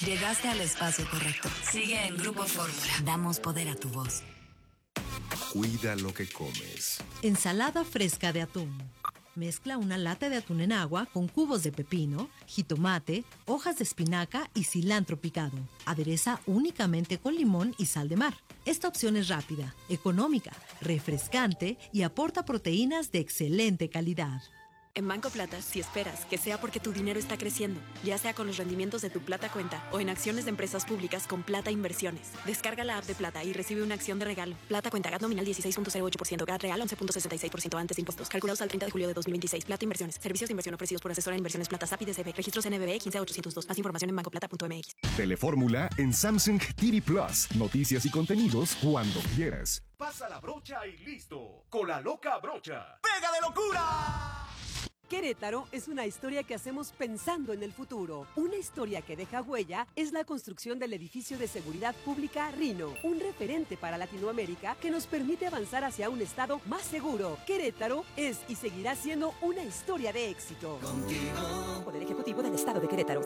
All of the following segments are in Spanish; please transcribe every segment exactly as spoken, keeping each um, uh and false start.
Llegaste al espacio correcto. Sigue en Grupo Fórmula. Damos poder a tu voz. Cuida lo que comes. Ensalada fresca de atún. Mezcla una lata de atún en agua con cubos de pepino, jitomate, hojas de espinaca y cilantro picado. Adereza únicamente con limón y sal de mar. Esta opción es rápida, económica, refrescante y aporta proteínas de excelente calidad. En Banco Plata, si esperas que sea porque tu dinero está creciendo, ya sea con los rendimientos de tu Plata Cuenta o en acciones de empresas públicas con Plata Inversiones, descarga la app de Plata y recibe una acción de regalo. Plata Cuenta, G A T nominal dieciséis punto cero ocho por ciento, G A T real once punto sesenta y seis por ciento antes de impuestos. Calculados al treinta de julio de dos mil veintiséis. Plata Inversiones. Servicios de inversión ofrecidos por Asesora en Inversiones Plata S A P y D C B. Registros N B B quince ochocientos dos. Más información en banco plata punto m x. Telefórmula en Samsung T V Plus. Noticias y contenidos cuando quieras. Pasa la brocha y listo. Con la loca brocha. ¡Pega de locura! Querétaro es una historia que hacemos pensando en el futuro. Una historia que deja huella es la construcción del edificio de seguridad pública Rino, un referente para Latinoamérica que nos permite avanzar hacia un estado más seguro. Querétaro es y seguirá siendo una historia de éxito. Contigo. Poder Ejecutivo del Estado de Querétaro.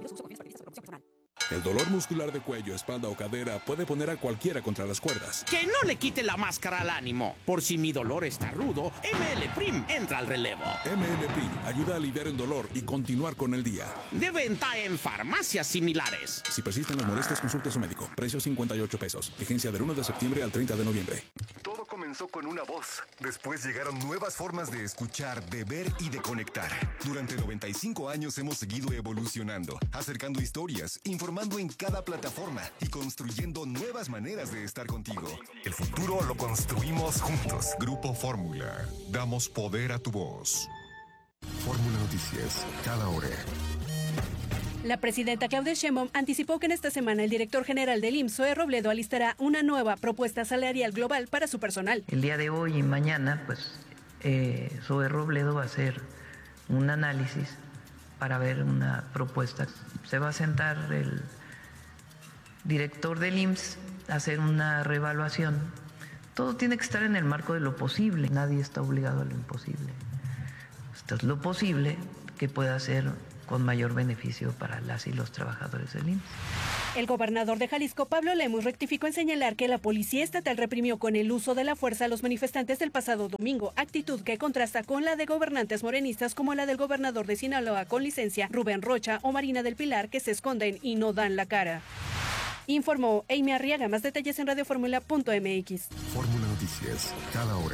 El dolor muscular de cuello, espalda o cadera puede poner a cualquiera contra las cuerdas. Que no le quite la máscara al ánimo. Por si mi dolor está rudo, M L Prim entra al relevo. M L Prim ayuda a aliviar el dolor y continuar con el día. De venta en farmacias similares. Si persisten las molestias, consulte a su médico. Precio cincuenta y ocho pesos. Vigencia del uno de septiembre al treinta de noviembre. Todo comenzó con una voz. Después llegaron nuevas formas de escuchar, de ver y de conectar. Durante noventa y cinco años hemos seguido evolucionando, acercando historias, informando en cada plataforma y construyendo nuevas maneras de estar contigo. El futuro lo construimos juntos. Grupo Fórmula. Damos poder a tu voz. Fórmula Noticias, cada hora. La presidenta Claudia Sheinbaum anticipó que en esta semana el director general del I M S S, Zoe Robledo, alistará una nueva propuesta salarial global para su personal. El día de hoy y mañana, pues, eh, Zoe Robledo va a hacer un análisis para ver una propuesta. Se va a sentar el director del I M S S a hacer una reevaluación. Todo tiene que estar en el marco de lo posible. Nadie está obligado a lo imposible. Esto es lo posible que pueda hacer con mayor beneficio para las y los trabajadores del I M S S. El gobernador de Jalisco, Pablo Lemus, rectificó en señalar que la policía estatal reprimió con el uso de la fuerza a los manifestantes del pasado domingo, actitud que contrasta con la de gobernantes morenistas como la del gobernador de Sinaloa con licencia, Rubén Rocha, o Marina del Pilar, que se esconden y no dan la cara. Informó Amy Arriaga. Más detalles en radioformula punto m x. Fórmula Noticias, cada hora.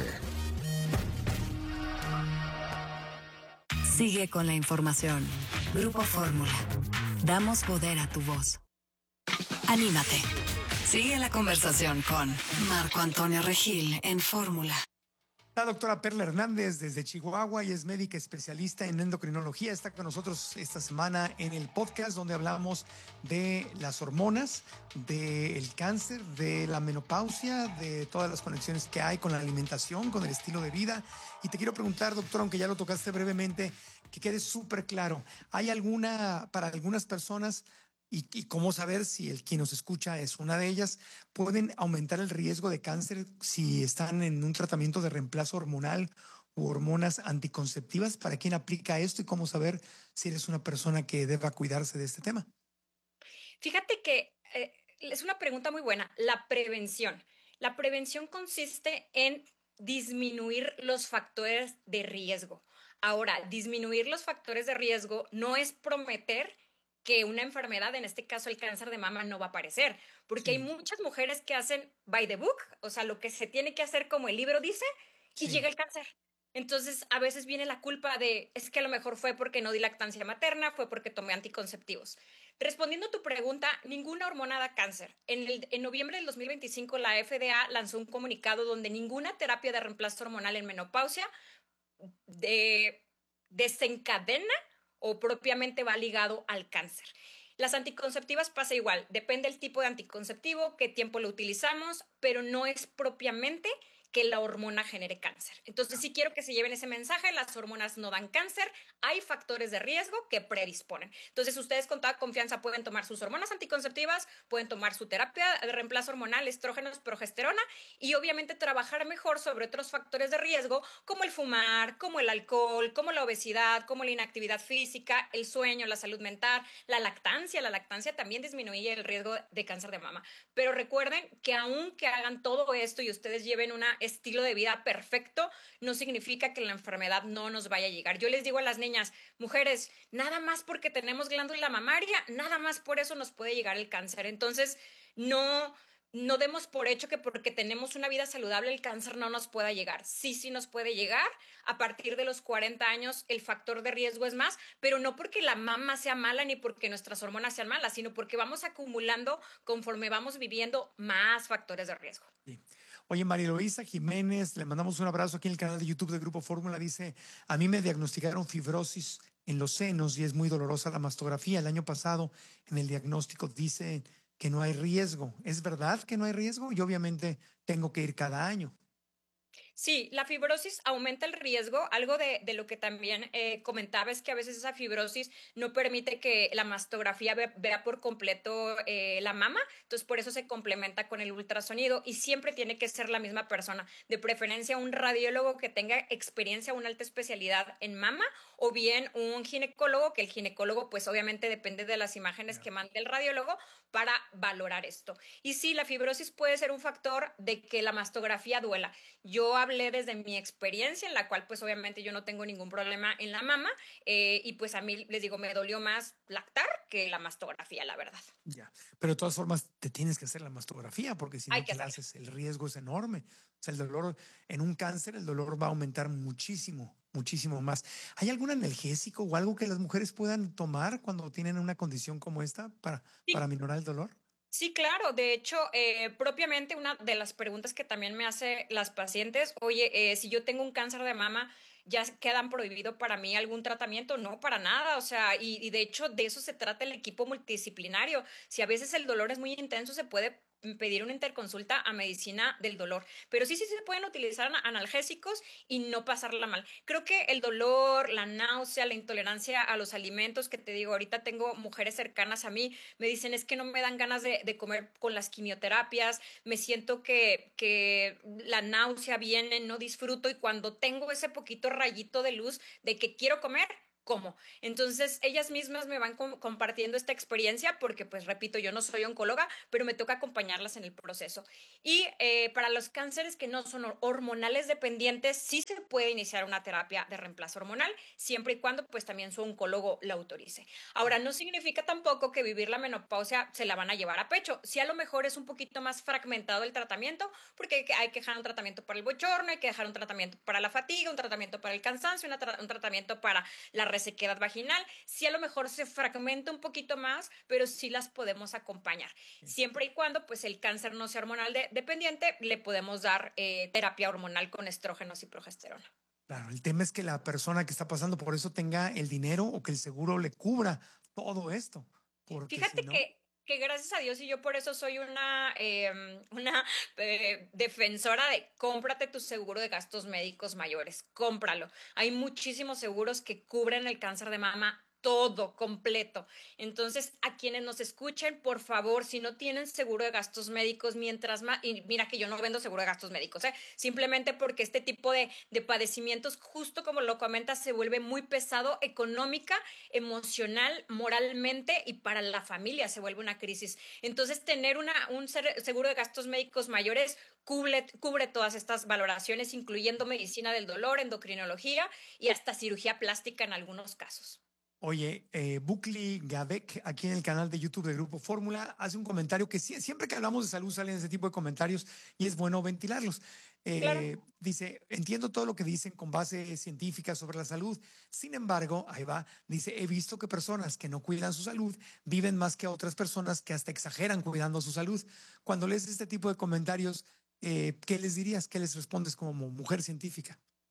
Sigue con la información. Grupo Fórmula. Damos poder a tu voz. Anímate. Sigue la conversación con Marco Antonio Regil en Fórmula. La doctora Perla Hernández desde Chihuahua y es médica especialista en endocrinología. Está con nosotros esta semana en el podcast donde hablamos de las hormonas, del cáncer, de la menopausia, de todas las conexiones que hay con la alimentación, con el estilo de vida. Y te quiero preguntar, doctora, aunque ya lo tocaste brevemente, que quede súper claro. ¿Hay alguna, para algunas personas, y, y cómo saber si el quien nos escucha es una de ellas, pueden aumentar el riesgo de cáncer si están en un tratamiento de reemplazo hormonal u hormonas anticonceptivas? ¿Para quién aplica esto y cómo saber si eres una persona que deba cuidarse de este tema? Fíjate que eh, es una pregunta muy buena. La prevención. La prevención consiste en disminuir los factores de riesgo. Ahora, disminuir los factores de riesgo no es prometer que una enfermedad, en este caso el cáncer de mama, no va a aparecer, porque sí. Hay muchas mujeres que hacen by the book, o sea, lo que se tiene que hacer como el libro dice, y sí. Llega el cáncer. Entonces, a veces viene la culpa de, es que a lo mejor fue porque no di lactancia materna, fue porque tomé anticonceptivos. Respondiendo a tu pregunta, ninguna hormona da cáncer. En, el, en noviembre del dos mil veinticinco, la F D A lanzó un comunicado donde ninguna terapia de reemplazo hormonal en menopausia de, desencadena o propiamente va ligado al cáncer. Las anticonceptivas pasa igual, depende del tipo de anticonceptivo, qué tiempo lo utilizamos, pero no es propiamente que la hormona genere cáncer. Entonces, sí quiero que se lleven ese mensaje, las hormonas no dan cáncer, hay factores de riesgo que predisponen. Entonces, ustedes con toda confianza pueden tomar sus hormonas anticonceptivas, pueden tomar su terapia de reemplazo hormonal, estrógenos, progesterona, y obviamente trabajar mejor sobre otros factores de riesgo, como el fumar, como el alcohol, como la obesidad, como la inactividad física, el sueño, la salud mental, la lactancia. La lactancia también disminuye el riesgo de cáncer de mama. Pero recuerden que aunque hagan todo esto y ustedes lleven un estilo de vida perfecto, no significa que la enfermedad no nos vaya a llegar. Yo les digo a las niñas, mujeres, nada más porque tenemos glándula mamaria, nada más por eso nos puede llegar el cáncer. Entonces, no... No demos por hecho que porque tenemos una vida saludable el cáncer no nos pueda llegar. Sí, sí nos puede llegar. A partir de los cuarenta años el factor de riesgo es más, pero no porque la mama sea mala ni porque nuestras hormonas sean malas, sino porque vamos acumulando conforme vamos viviendo más factores de riesgo. Sí. Oye, María Luisa Jiménez, le mandamos un abrazo aquí en el canal de YouTube de Grupo Fórmula. Dice, a mí me diagnosticaron fibrosis en los senos y es muy dolorosa la mastografía. El año pasado en el diagnóstico dice que no hay riesgo. ¿Es verdad que no hay riesgo? Y obviamente tengo que ir cada año. Sí, la fibrosis aumenta el riesgo. Algo de, de lo que también eh, comentaba es que a veces esa fibrosis no permite que la mastografía ve, vea por completo eh, la mama, entonces por eso se complementa con el ultrasonido y siempre tiene que ser la misma persona, de preferencia un radiólogo que tenga experiencia, una alta especialidad en mama, o bien un ginecólogo, que el ginecólogo pues obviamente depende de las imágenes yeah. que mande el radiólogo para valorar esto. Y sí, la fibrosis puede ser un factor de que la mastografía duela. Yo hablé desde mi experiencia, en la cual pues obviamente yo no tengo ningún problema en la mama, eh, y pues a mí les digo, me dolió más lactar que la mastografía, la verdad. Ya, pero de todas formas te tienes que hacer la mastografía porque si no te la haces el riesgo es enorme. O sea, el dolor en un cáncer, el dolor va a aumentar muchísimo, muchísimo más. ¿Hay algún analgésico o algo que las mujeres puedan tomar cuando tienen una condición como esta para, sí. para minorar el dolor? Sí, claro. De hecho, eh, propiamente una de las preguntas que también me hacen las pacientes, oye, eh, si yo tengo un cáncer de mama, ¿ya quedan prohibido para mí algún tratamiento? No, para nada. O sea, y, y de hecho de eso se trata el equipo multidisciplinario. Si a veces el dolor es muy intenso, se puede pedir una interconsulta a medicina del dolor, pero sí, sí se pueden utilizar analgésicos y no pasarla mal. Creo que el dolor, la náusea, la intolerancia a los alimentos, que te digo, ahorita tengo mujeres cercanas a mí, me dicen es que no me dan ganas de, de comer con las quimioterapias, me siento que, que la náusea viene, no disfruto, y cuando tengo ese poquito rayito de luz de que quiero comer, ¿cómo? Entonces, ellas mismas me van com- compartiendo esta experiencia porque, pues, repito, yo no soy oncóloga, pero me toca acompañarlas en el proceso. Y eh, para los cánceres que no son hormonales dependientes, sí se puede iniciar una terapia de reemplazo hormonal, siempre y cuando, pues, también su oncólogo la autorice. Ahora, no significa tampoco que vivir la menopausia se la van a llevar a pecho. Sí, a lo mejor es un poquito más fragmentado el tratamiento, porque hay que, hay que dejar un tratamiento para el bochorno, hay que dejar un tratamiento para la fatiga, un tratamiento para el cansancio, una tra- un tratamiento para la resequedad vaginal. Sí, a lo mejor se fragmenta un poquito más, pero sí las podemos acompañar. Siempre y cuando pues el cáncer no sea hormonal de, dependiente, le podemos dar eh, terapia hormonal con estrógenos y progesterona. Claro, el tema es que la persona que está pasando por eso tenga el dinero o que el seguro le cubra todo esto. Porque Fíjate si no... que que gracias a Dios, y yo por eso soy una, eh, una eh, defensora de cómprate tu seguro de gastos médicos mayores, cómpralo. Hay muchísimos seguros que cubren el cáncer de mama todo, completo. Entonces, a quienes nos escuchen, por favor, si no tienen seguro de gastos médicos, mientras más, y mira que yo no vendo seguro de gastos médicos, ¿eh? Simplemente porque este tipo de, de padecimientos, justo como lo comentas, se vuelve muy pesado económica, emocional, moralmente, y para la familia se vuelve una crisis. Entonces, tener una, un seguro de gastos médicos mayores cubre, cubre todas estas valoraciones, incluyendo medicina del dolor, endocrinología y hasta cirugía plástica en algunos casos. Oye, eh, Bukli Gabek, aquí en el canal de YouTube de Grupo Fórmula, hace un comentario que sí, siempre que hablamos de salud salen ese tipo de comentarios y es bueno ventilarlos. Eh, claro. Dice, entiendo todo lo que dicen con base científica sobre la salud. Sin embargo, ahí va, dice, he visto que personas que no cuidan su salud viven más que otras personas que hasta exageran cuidando su salud. Cuando lees este tipo de comentarios, eh, ¿qué les dirías? ¿Qué les respondes como mujer científica?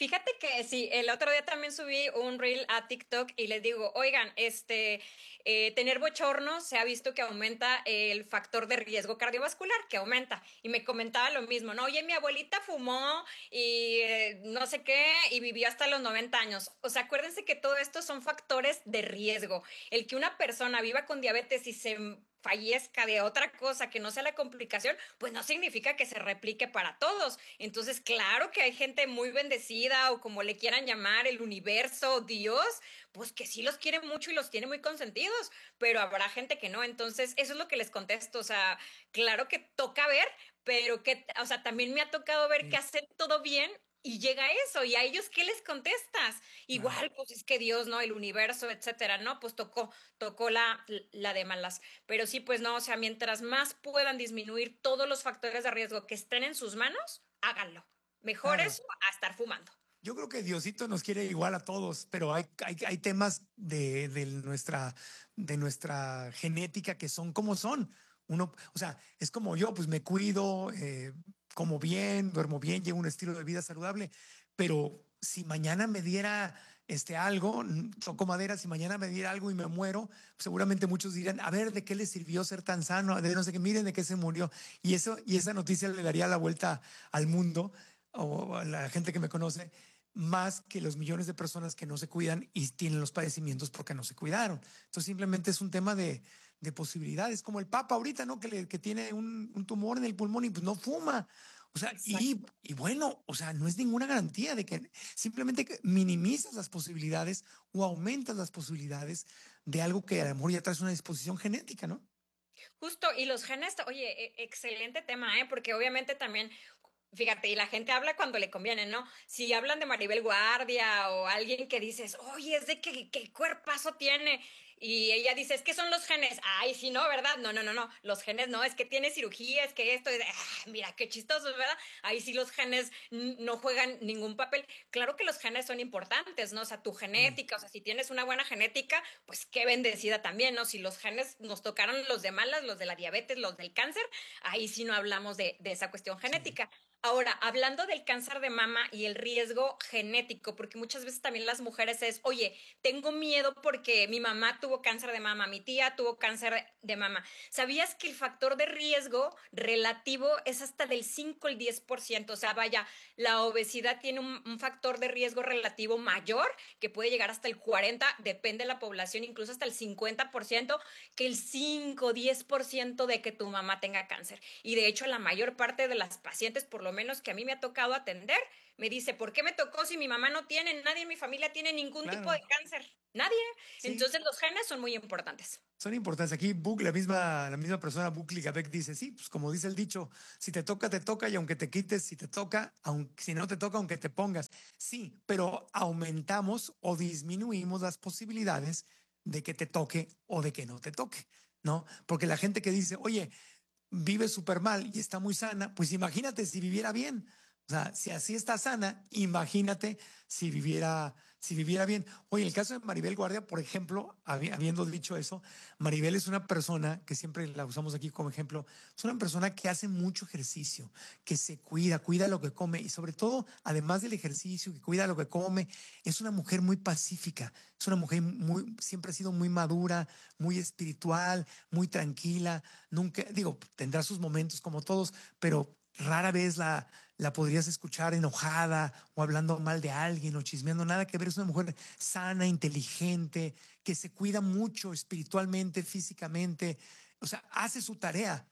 Fíjate que sí, el otro día también subí un reel a TikTok y les digo, oigan, este, eh, tener bochorno se ha visto que aumenta el factor de riesgo cardiovascular, que aumenta. Y me comentaba lo mismo, ¿no? Oye, mi abuelita fumó y eh, no sé qué, y vivió hasta los noventa años. O sea, acuérdense que todo esto son factores de riesgo. El que una persona viva con diabetes y se fallezca de otra cosa que no sea la complicación, pues no significa que se replique para todos. Entonces, claro que hay gente muy bendecida o como le quieran llamar, el universo, Dios, pues que sí los quiere mucho y los tiene muy consentidos, pero habrá gente que no. Entonces, eso es lo que les contesto. O sea, claro que toca ver, pero que, o sea, también me ha tocado ver que hacen todo bien y llega eso, y a ellos, ¿qué les contestas? Igual, pues es que Dios, ¿no? El universo, etcétera, ¿no? Pues tocó, tocó la, la de malas. Pero sí, pues no, o sea, mientras más puedan disminuir todos los factores de riesgo que estén en sus manos, háganlo. Mejor Claro. eso a estar fumando. Yo creo que Diosito nos quiere igual a todos, pero hay, hay, hay temas de, de nuestra, de nuestra genética que son como son. Uno, o sea, es como yo, pues me cuido, eh, como bien, duermo bien, llevo un estilo de vida saludable, pero si mañana me diera este algo, mm, toco madera, si mañana me diera algo y me muero, seguramente muchos dirán, a ver, ¿de qué le sirvió ser tan sano? De no sé qué, miren de qué se murió. Y eso, y esa noticia le daría la vuelta al mundo o a la gente que me conoce, más que los millones de personas que no se cuidan y tienen los padecimientos porque no se cuidaron. Entonces simplemente es un tema de, de posibilidades, como el Papa ahorita, ¿no? Que, le, que tiene un, un tumor en el pulmón y pues no fuma. O sea, y, y bueno, o sea, no es ninguna garantía de que simplemente que minimizas las posibilidades o aumentas las posibilidades de algo que a lo mejor ya traes una disposición genética, ¿no? Justo, y los genes, oye, e- excelente tema, ¿eh? Porque obviamente también, fíjate, y la gente habla cuando le conviene, ¿no? Si hablan de Maribel Guardia o alguien que dices, oye, es de que, que cuerpazo tiene. Y ella dice, es que son los genes. Ay, sí, no, ¿verdad? No, no, no, no. Los genes no, es que tiene cirugía, es que esto es, ah, mira, qué chistoso, ¿verdad? Ahí sí los genes n- no juegan ningún papel. Claro que los genes son importantes, ¿no? O sea, tu genética, o sea, si tienes una buena genética, pues qué bendecida también, ¿no? Si los genes nos tocaron los de malas, los de la diabetes, los del cáncer, ahí sí no hablamos de, de esa cuestión genética. Ahora, hablando del cáncer de mama y el riesgo genético, porque muchas veces también las mujeres es, oye, tengo miedo porque mi mamá tuvo cáncer de mama, mi tía tuvo cáncer de mama. ¿Sabías que el factor de riesgo relativo es hasta del cinco al diez por ciento? O sea, vaya, la obesidad tiene un, un factor de riesgo relativo mayor que puede llegar hasta el cuarenta por ciento, depende de la población, incluso hasta el cincuenta por ciento, que el cinco o diez por ciento de que tu mamá tenga cáncer. Y de hecho, la mayor parte de las pacientes, por lo menos que a mí me ha tocado atender, me dice, ¿por qué me tocó si mi mamá no tiene, nadie en mi familia tiene ningún tipo Claro. de cáncer? Nadie. Sí. Entonces los genes son muy importantes. Son importantes. Aquí Buc, la misma, la misma persona, Buckley Gabeck, dice, sí, pues como dice el dicho, si te toca, te toca, y aunque te quites, si te toca, aunque, si no te toca, aunque te pongas. Sí, pero aumentamos o disminuimos las posibilidades de que te toque o de que no te toque, ¿no? Porque la gente que dice, oye, vive súper mal y está muy sana, pues imagínate si viviera bien. O sea, si así está sana, imagínate si viviera, si viviera bien. Oye, el caso de Maribel Guardia, por ejemplo, habi- habiendo dicho eso, Maribel es una persona que siempre la usamos aquí como ejemplo, es una persona que hace mucho ejercicio, que se cuida, cuida lo que come y sobre todo, además del ejercicio, que cuida lo que come, es una mujer muy pacífica, es una mujer muy, siempre ha sido muy madura, muy espiritual, muy tranquila, nunca, digo, tendrá sus momentos como todos, pero rara vez la, la podrías escuchar enojada o hablando mal de alguien o chismeando, nada que ver. Es una mujer sana, inteligente, que se cuida mucho espiritualmente, físicamente. O sea, hace su tarea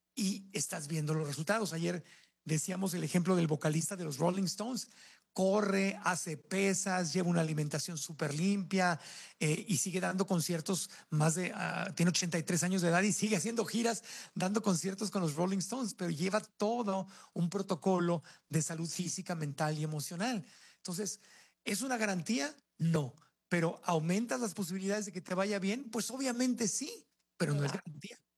y estás viendo los resultados. Ayer decíamos el ejemplo del vocalista de los Rolling Stones. Corre, hace pesas, lleva una alimentación súper limpia eh, y sigue dando conciertos más de, uh, tiene ochenta y tres años de edad y sigue haciendo giras, dando conciertos con los Rolling Stones, pero lleva todo un protocolo de salud física, mental y emocional. Entonces, ¿es una garantía? No, pero ¿aumentas las posibilidades de que te vaya bien? Pues obviamente sí, pero no es garantía.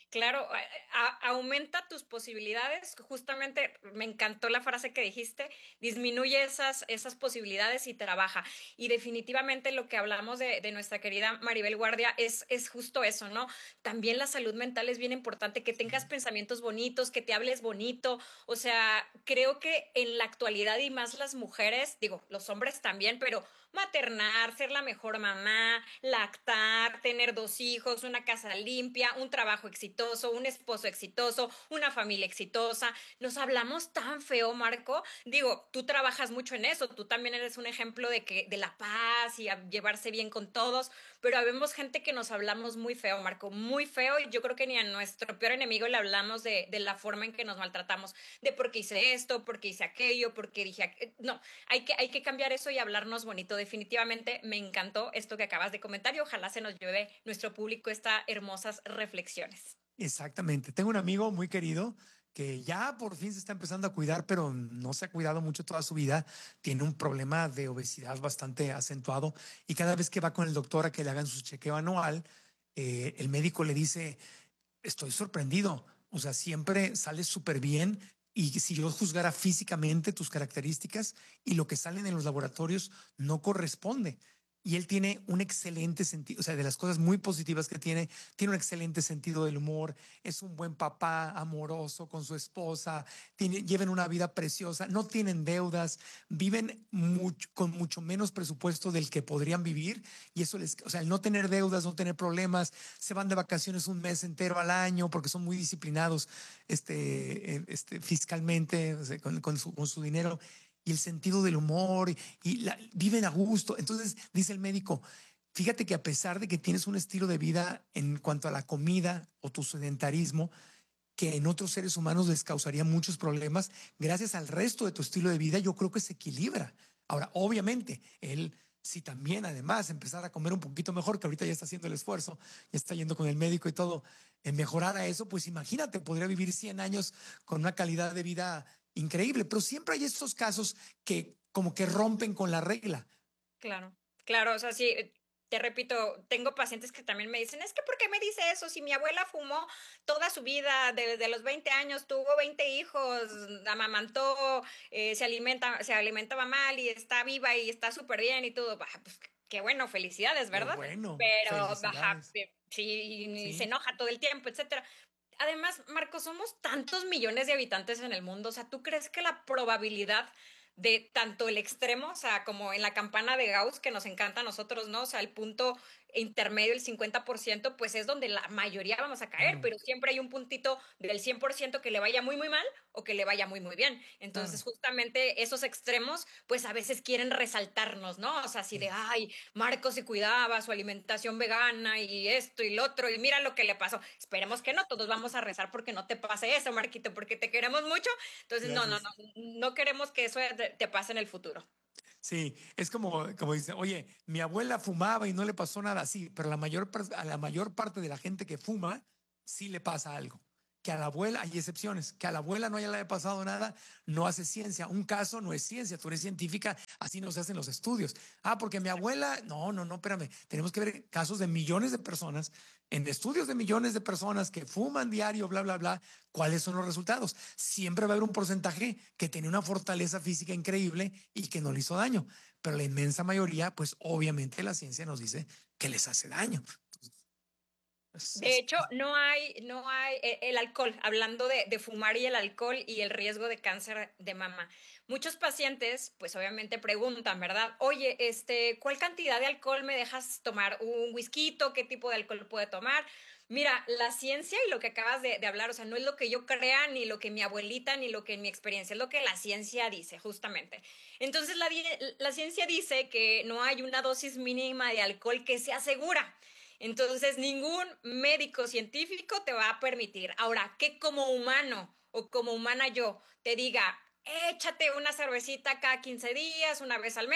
Claro, a- a- aumenta tus posibilidades. Justamente me encantó la frase que dijiste, disminuye esas, esas posibilidades y trabaja. Y definitivamente lo que hablamos de, de nuestra querida Maribel Guardia es, es justo eso, ¿no? También la salud mental es bien importante, que tengas pensamientos bonitos, que te hables bonito. O sea, creo que en la actualidad y más las mujeres, digo, los hombres también, pero maternar, ser la mejor mamá, lactar, tener dos hijos, una casa limpia, un trabajo exitoso, un esposo exitoso, una familia exitosa. Nos hablamos tan feo, Marco. Digo, tú trabajas mucho en eso, tú también eres un ejemplo de que de la paz y a llevarse bien con todos, pero habemos gente que nos hablamos muy feo, Marco, muy feo, y yo creo que ni a nuestro peor enemigo le hablamos de, de la forma en que nos maltratamos, de por qué hice esto, por qué hice aquello, por qué dije aqu- no, hay que, hay que cambiar eso y hablarnos bonito. Definitivamente me encantó esto que acabas de comentar y ojalá se nos lleve nuestro público estas hermosas reflexiones. Exactamente. Tengo un amigo muy querido que ya por fin se está empezando a cuidar, pero no se ha cuidado mucho toda su vida. Tiene un problema de obesidad bastante acentuado y cada vez que va con el doctor a que le hagan su chequeo anual, eh, el médico le dice, estoy sorprendido, o sea, siempre sales súper bien y si yo juzgara físicamente tus características y lo que salen en los laboratorios no corresponde. Y él tiene un excelente sentido, o sea, de las cosas muy positivas que tiene, tiene un excelente sentido del humor, es un buen papá amoroso con su esposa, tiene, llevan una vida preciosa, no tienen deudas, viven mucho, con mucho menos presupuesto del que podrían vivir y eso les, o sea, el no tener deudas, no tener problemas, se van de vacaciones un mes entero al año porque son muy disciplinados este, eh, este, fiscalmente, o sea, con, con, su, con su dinero y el sentido del humor y, y la, viven a gusto. Entonces dice el médico, fíjate que a pesar de que tienes un estilo de vida en cuanto a la comida o tu sedentarismo, que en otros seres humanos les causaría muchos problemas, gracias al resto de tu estilo de vida, yo creo que se equilibra. Ahora, obviamente, él, si también además empezar a comer un poquito mejor, que ahorita ya está haciendo el esfuerzo, ya está yendo con el médico y todo, en mejorar a eso, pues imagínate, podría vivir cien años con una calidad de vida increíble, pero siempre hay estos casos que como que rompen con la regla. Claro, claro, o sea, sí, eh, te repito, tengo pacientes que también me dicen, es que ¿por qué me dice eso? Si mi abuela fumó toda su vida, desde los veinte años, tuvo veinte hijos, amamantó, eh, se alimenta, se alimentaba mal y está viva y está súper bien y todo, bah, pues qué bueno, felicidades, Qué ¿verdad? bueno, Pero, baja, felicidades. sí, y se Sí. enoja todo el tiempo, etcétera. Además, Marco, somos tantos millones de habitantes en el mundo, o sea, ¿tú crees que la probabilidad de tanto el extremo, o sea, como en la campana de Gauss, que nos encanta a nosotros, ¿no? O sea, el punto intermedio, el cincuenta por ciento, pues es donde la mayoría vamos a caer, Claro, pero siempre hay un puntito del cien por ciento que le vaya muy, muy mal o que le vaya muy, muy bien. Entonces, claro. justamente esos extremos, pues a veces quieren resaltarnos, ¿no? O sea, así de, Sí. ay, Marco se cuidaba, su alimentación vegana y esto y lo otro, y mira lo que le pasó. Esperemos que no, todos vamos a rezar porque no te pase eso, Marquito, porque te queremos mucho. Entonces, no, no, Gracias. no, no queremos que eso te, te pase en el futuro. Sí, es como, como dice, oye, mi abuela fumaba y no le pasó nada así, pero la mayor, par- a la mayor parte de la gente que fuma sí le pasa algo. Que a la abuela, hay excepciones, que a la abuela no haya le haya pasado nada, no hace ciencia. Un caso no es ciencia, tú eres científica, así no se hacen los estudios. Ah, porque mi abuela, no, no, no, espérame, tenemos que ver casos de millones de personas, en estudios de millones de personas que fuman diario, bla, bla, bla, ¿cuáles son los resultados? Siempre va a haber un porcentaje que tiene una fortaleza física increíble y que no le hizo daño, pero la inmensa mayoría, pues obviamente la ciencia nos dice que les hace daño. Es- De es- hecho, no hay, no hay e- el alcohol, hablando de, de fumar y el alcohol y el riesgo de cáncer de mama. Muchos pacientes, pues obviamente preguntan, ¿verdad? Oye, este, ¿cuál cantidad de alcohol me dejas tomar? ¿Un whisky? ¿Qué tipo de alcohol puede tomar? Mira, la ciencia y lo que acabas de, de hablar, o sea, no es lo que yo crea, ni lo que mi abuelita, ni lo que en mi experiencia, es lo que la ciencia dice, justamente. Entonces, la, di- la ciencia dice que no hay una dosis mínima de alcohol que sea segura. Entonces, ningún médico científico te va a permitir. Ahora, que como humano o como humana yo te diga, échate una cervecita cada quince días, una vez al mes,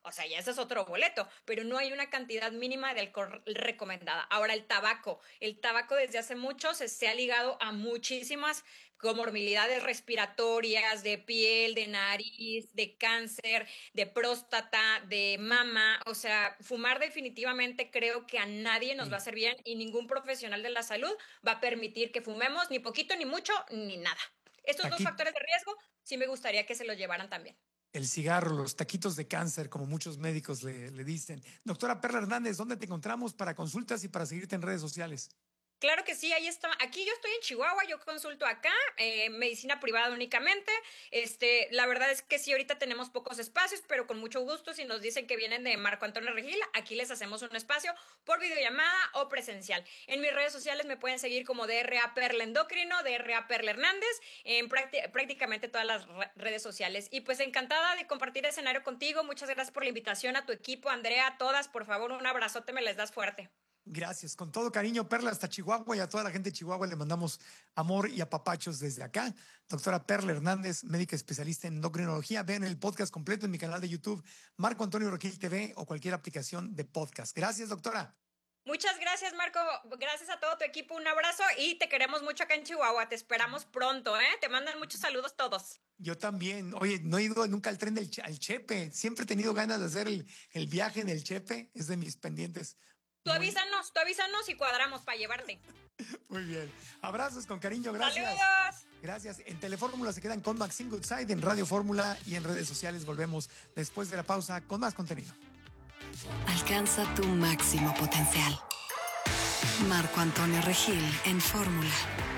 o sea, ya ese es otro boleto, pero no hay una cantidad mínima de alcohol recomendada. Ahora, el tabaco. El tabaco desde hace mucho se, se ha ligado a muchísimas comorbilidades respiratorias, de piel, de nariz, de cáncer, de próstata, de mama. O sea, fumar definitivamente creo que a nadie nos va a hacer bien y ningún profesional de la salud va a permitir que fumemos ni poquito, ni mucho, ni nada. Estos Aquí, dos factores de riesgo sí me gustaría que se los llevaran también. El cigarro, los taquitos de cáncer, como muchos médicos le, le dicen. Doctora Perla Hernández, ¿dónde te encontramos para consultas y para seguirte en redes sociales? Claro que sí, ahí está. Aquí yo estoy en Chihuahua, yo consulto acá, eh, medicina privada únicamente. Este, la verdad es que sí, ahorita tenemos pocos espacios, pero con mucho gusto, si nos dicen que vienen de Marco Antonio Regil, aquí les hacemos un espacio por videollamada o presencial. En mis redes sociales me pueden seguir como D R A Perla Endocrino, D R A Perla Hernández, en prácti- prácticamente todas las re- redes sociales. Y pues encantada de compartir escenario contigo. Muchas gracias por la invitación, a tu equipo, Andrea, a todas. Por favor, un abrazote, me les das fuerte. Gracias, con todo cariño, Perla, hasta Chihuahua, y a toda la gente de Chihuahua le mandamos amor y apapachos desde acá. Doctora Perla Hernández, médica especialista en endocrinología. Vean el podcast completo en mi canal de YouTube, Marco Antonio Regil T V, o cualquier aplicación de podcast. Gracias, doctora. Muchas gracias, Marco. Gracias a todo tu equipo. Un abrazo y te queremos mucho acá en Chihuahua. Te esperamos pronto, ¿eh? Te mandan muchos saludos todos. Yo también. Oye, no he ido nunca al tren del al Chepe. Siempre he tenido ganas de hacer el, el viaje en el Chepe. Es de mis pendientes. Tú avísanos, tú avísanos y cuadramos para llevarte. Muy bien. Abrazos con cariño. Gracias. ¡Saludos! Gracias. En Telefórmula se quedan con Maxine Goodside, en Radio Fórmula y en redes sociales. Volvemos después de la pausa con más contenido. Alcanza tu máximo potencial. Marco Antonio Regil en Fórmula.